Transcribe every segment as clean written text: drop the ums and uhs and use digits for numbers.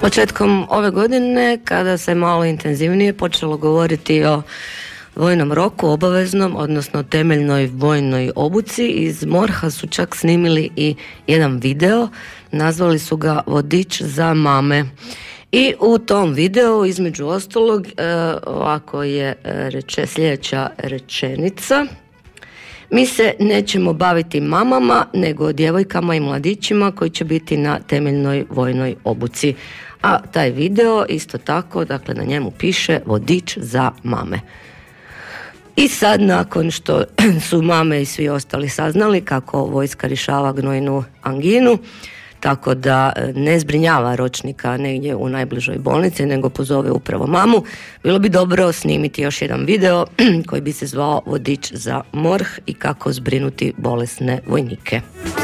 Početkom ove godine, kada se malo intenzivnije počelo govoriti o vojnom roku, obaveznom, odnosno temeljnoj vojnoj obuci, iz MORH-a su čak snimili i jedan video, nazvali su ga Vodič za mame. I u tom videu, između ostalog, ovako je sljedeća rečenica: mi se nećemo baviti mamama, nego djevojkama i mladićima koji će biti na temeljnoj vojnoj obuci. A taj video isto tako, dakle na njemu piše Vodič za mame. I sad, nakon što su mame i svi ostali saznali kako vojska rješava gnojnu anginu, tako da ne zbrinjava ročnika negdje u najbližoj bolnici, nego pozove upravo mamu, bilo bi dobro snimiti još jedan video koji bi se zvao Vodič za MORH i kako zbrinuti bolesne vojnike.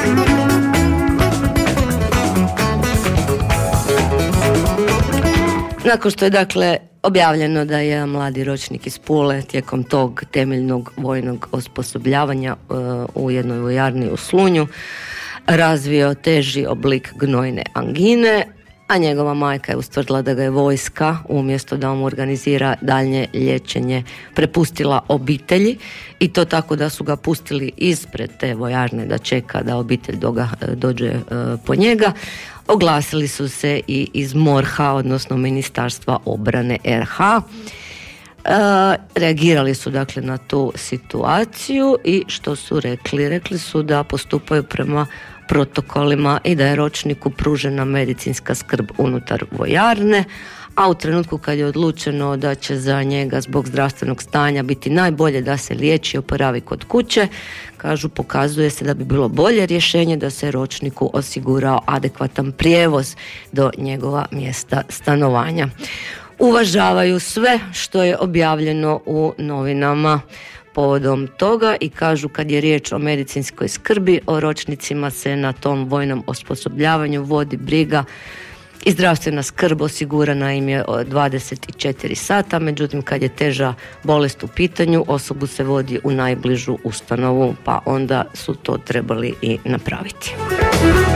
Nakon što je dakle objavljeno da je mladi ročnik iz Pule tijekom tog temeljnog vojnog osposobljavanja u jednoj vojarni u Slunju razvio teži oblik gnojne angine, a njegova majka je ustvrdila da ga je vojska, umjesto da mu organizira daljnje liječenje, prepustila obitelji, i to tako da su ga pustili ispred te vojarne da čeka da obitelj dođe po njega. Oglasili su se i iz MORH-a, odnosno Ministarstva obrane RH. Reagirali su dakle na tu situaciju i što su rekli? Rekli su da postupaju prema protokolima i da je ročniku pružena medicinska skrb unutar vojarne, a u trenutku kad je odlučeno da će za njega zbog zdravstvenog stanja biti najbolje da se liječi i oporavi kod kuće, kažu, pokazuje se da bi bilo bolje rješenje da se ročniku osigurao adekvatan prijevoz do njegova mjesta stanovanja. Uvažavaju sve što je objavljeno u novinama povodom toga i kažu, kad je riječ o medicinskoj skrbi, o ročnicima se na tom vojnom osposobljavanju vodi briga i zdravstvena skrb osigurana im je 24 sata, međutim kad je teža bolest u pitanju, osobu se vodi u najbližu ustanovu, pa onda su to trebali i napraviti.